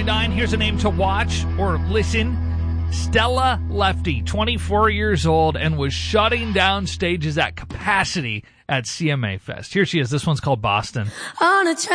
9. Here's a name to watch or listen. Stella Lefty, 24 years old, and was shutting down stages at capacity at CMA Fest. Here she is. This one's called Boston. On a